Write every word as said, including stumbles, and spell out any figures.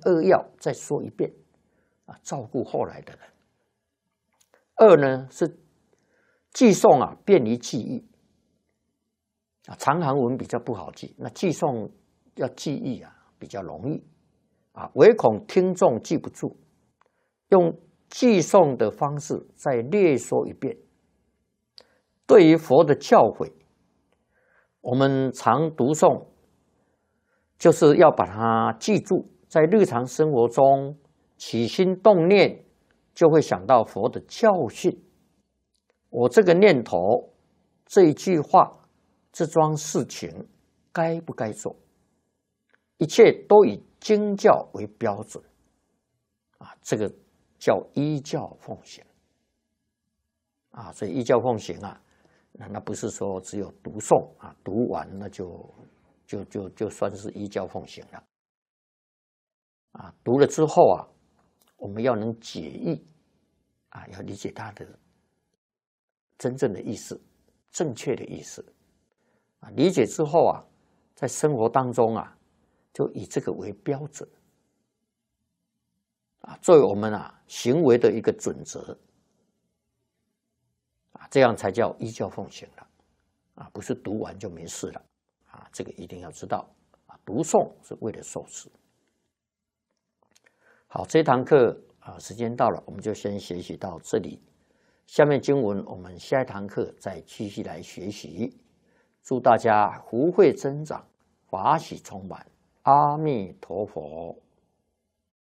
扼要再说一遍啊，照顾后来的人。二呢是寄诵啊，便于记忆啊，长行文比较不好记，那寄诵要记忆啊比较容易啊，唯恐听众记不住，用寄诵的方式再略说一遍。对于佛的教诲，我们常读诵，就是要把它记住，在日常生活中起心动念，就会想到佛的教训。我这个念头，这一句话，这桩事情，该不该做？一切都以经教为标准，啊，这个叫依教奉行，啊，所以依教奉行啊，那那不是说只有读诵啊，读完那就就就就算是依教奉行了，啊，读了之后啊，我们要能解义，啊，要理解它的真正的意思，正确的意思，啊，理解之后啊，在生活当中啊，就以这个为标准，啊，作为我们啊行为的一个准则，啊，这样才叫依教奉行了，啊，不是读完就没事了，啊，这个一定要知道，啊，读诵是为了受持。好，这堂课啊，时间到了，我们就先学习到这里。下面经文我们下一堂课再继续来学习。祝大家福慧增长，法喜充满。阿弥陀佛。